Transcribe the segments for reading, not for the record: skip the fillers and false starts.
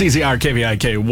CZR KVIK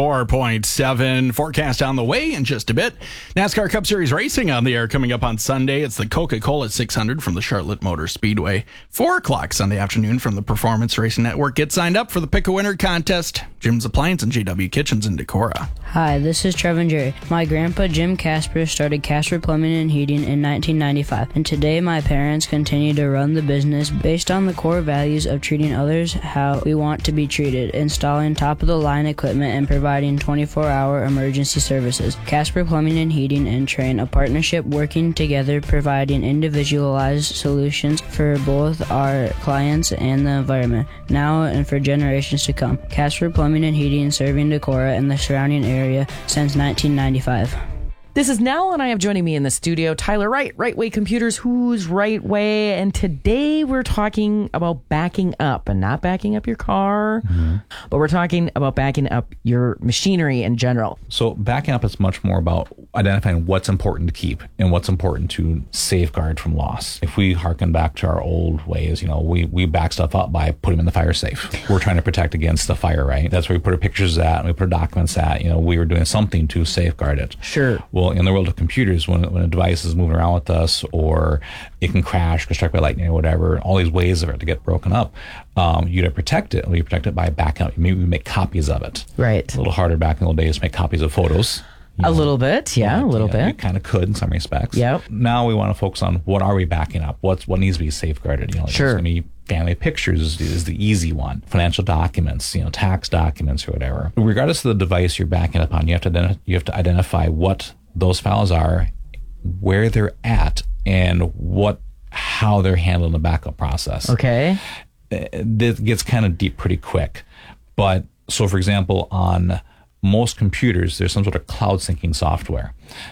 104.7. Forecast on the way in just a bit. NASCAR Cup Series racing on the air coming up on Sunday. It's the Coca-Cola 600 from the Charlotte Motor Speedway. 4 o'clock Sunday afternoon from the Performance Racing Network. Get signed up for the Pick a Winner contest. Jim's Appliance and JW Kitchens in Decorah. Hi, this is Trevin Jerry. My grandpa Jim Casper started Casper Plumbing and Heating in 1995, and today my parents continue to run the business based on the core values of treating others how we want to be treated, installing top-of-the-line equipment, and providing 24-hour emergency services. Casper Plumbing and Heating and Train, a partnership working together providing individualized solutions for both our clients and the environment, now and for generations to come. Casper Plumbing and Heating serving Decorah and the surrounding area since 1995. This is Nell, and I have joining me in the studio Tyler Wright, Right Way Computers, Who's Right Way, and today we're talking about backing up, and not backing up your car, but we're talking about backing up your machinery in general. So backing up is much more about identifying what's important to keep and what's important to safeguard from loss. If we harken back to our old ways, we back stuff up by putting them in the fire safe. We're trying to protect against the fire, right? That's where we put our pictures at and we put our documents at. We were doing something to safeguard it. Sure. Well, in the world of computers, when a device is moving around with us, or it can crash, get struck by lightning or whatever, all these ways of it to get broken up, you to protect it. We protect it by backing up. Maybe we make copies of it. Right. A little harder back in the old days to make copies of photos. A little bit, yeah, a little bit. We kind of could in some respects. Yep. Now we want to focus on what are we backing up? What needs to be safeguarded? Sure. It's going to be family pictures is the easy one. Financial documents, tax documents or whatever. Regardless of the device you're backing up on, you have to identify what those files are, where they're at, and how they're handled in the backup process. Okay. This gets kind of deep pretty quick. But so, for example, on most computers, there's some sort of cloud syncing software.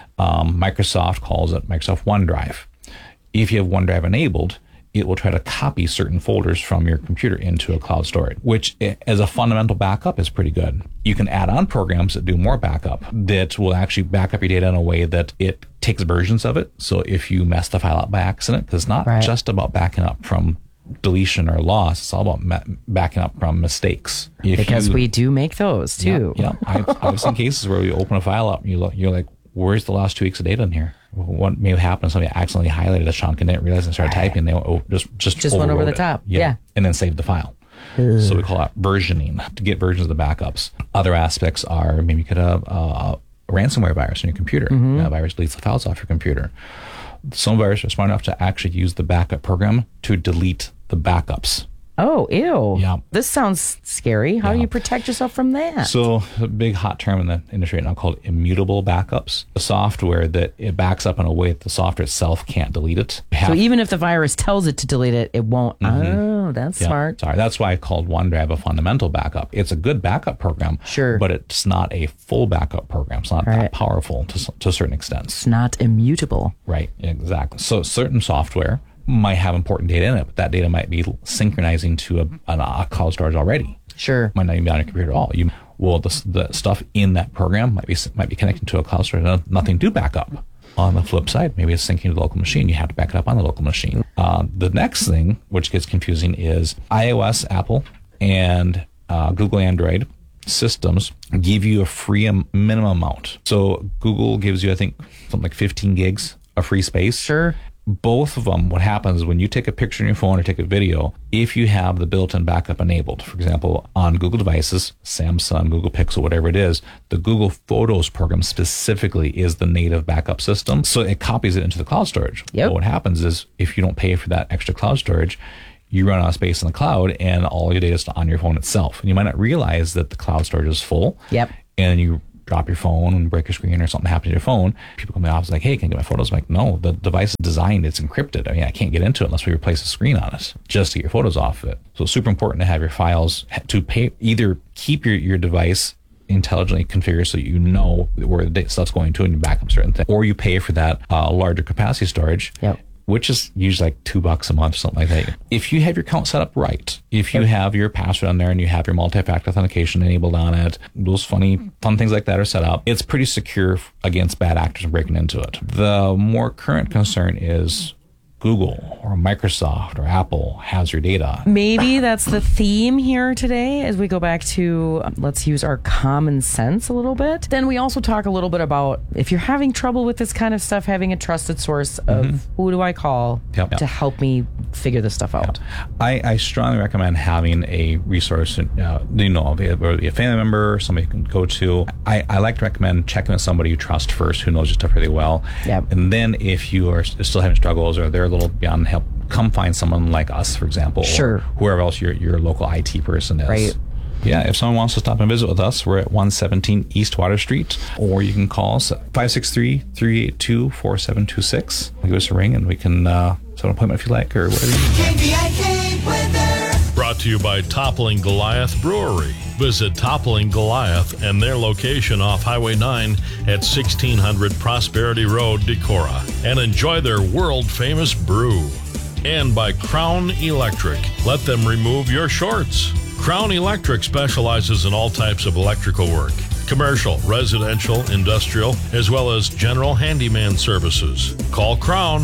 Microsoft calls it Microsoft OneDrive. If you have OneDrive enabled, it will try to copy certain folders from your computer into a cloud storage, which as a fundamental backup is pretty good. You can add on programs that do more backup that will actually back up your data in a way that it takes versions of it. So if you mess the file up by accident, because it's not just about backing up from deletion or loss, it's all about backing up from mistakes. Because we do make those too. Yeah. I've seen cases where we open a file up and you're like, where's the last 2 weeks of data in here? What may have happened? Somebody accidentally highlighted a chunk and didn't realize and started typing. They just went over the top. Yeah. And then saved the file. So we call that versioning to get versions of the backups. Other aspects are maybe you could have a ransomware virus on your computer. That virus deletes the files off your computer. Some viruses are smart enough to actually use the backup program to delete the backups. Oh, ew. Yeah. This sounds scary. How do you protect yourself from that? So a big hot term in the industry right now called immutable backups. The software that it backs up in a way that the software itself can't delete it. So even if the virus tells it to delete it, it won't. Oh, that's smart. Sorry, that's why I called OneDrive a fundamental backup. It's a good backup program, sure, but it's not a full backup program. It's not that powerful to a certain extent. It's not immutable. Right, exactly. So certain software might have important data in it, but that data might be synchronizing to a cloud storage already. Sure. Might not even be on your computer at all. The stuff in that program might be connected to a cloud storage, nothing to back up. On the flip side, maybe it's syncing to the local machine. You have to back it up on the local machine. The next thing, which gets confusing, is iOS, Apple, and Google Android systems give you a free minimum amount. So Google gives you, I think, something like 15 gigs of free space. Sure. Both of them, what happens is when you take a picture on your phone or take a video, if you have the built-in backup enabled, for example, on Google devices, Samsung, Google Pixel, whatever it is, the Google Photos program specifically is the native backup system. So it copies it into the cloud storage. Yep. But what happens is if you don't pay for that extra cloud storage, you run out of space in the cloud and all your data is on your phone itself. And you might not realize that the cloud storage is full. Yep. And you drop your phone and break your screen or something happens to your phone, people come to the office like, hey, can I get my photos? I'm like, no, the device is designed, it's encrypted. I can't get into it unless we replace the screen on it just to get your photos off of it. So it's super important to have your files either keep your device intelligently configured so you know where the stuff's going to and you back up certain things, or you pay for that larger capacity storage. Yep. Which is usually like $2 a month or something like that. If you have your account set up right, if you have your password on there and you have your multi-factor authentication enabled on it, those fun things like that are set up, it's pretty secure against bad actors breaking into it. The more current concern is Google or Microsoft or Apple has your data. Maybe that's the theme here today as we go back to let's use our common sense a little bit. Then we also talk a little bit about if you're having trouble with this kind of stuff, having a trusted source of who do I call to help me figure this stuff out. I strongly recommend having a resource, whether it be a family member, somebody you can go to. I like to recommend checking with somebody you trust first, who knows your stuff really well. Yep. And then if you are still having struggles or they're a little beyond help, come find someone like us, for example, or whoever else your local IT person is. Right. Yeah, if someone wants to stop and visit with us, we're at 117 East Water Street, or you can call us at 563-382-4726. Give us a ring and we can set an appointment if you like, or whatever you need. KVIK weather. Brought to you by Toppling Goliath Brewery. Visit Toppling Goliath and their location off Highway 9 at 1600 Prosperity Road, Decorah, and enjoy their world-famous brew. And by Crown Electric. Let them remove your shorts. Crown Electric specializes in all types of electrical work, commercial, residential, industrial, as well as general handyman services. Call Crown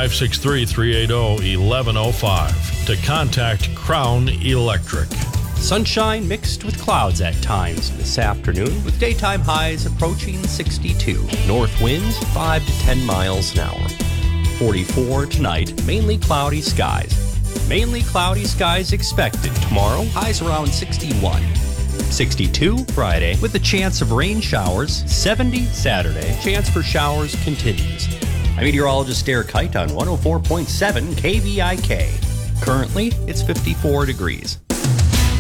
563-380-1105 to contact Crown Electric. Sunshine mixed with clouds at times this afternoon, with daytime highs approaching 62. North winds 5 to 10 miles an hour. 44 tonight, mainly cloudy skies. Mainly cloudy skies expected tomorrow, highs around 61. 62 Friday, with a chance of rain showers. 70 Saturday, chance for showers continues. I'm meteorologist Eric Kite on 104.7 KVIK. Currently, it's 54 degrees.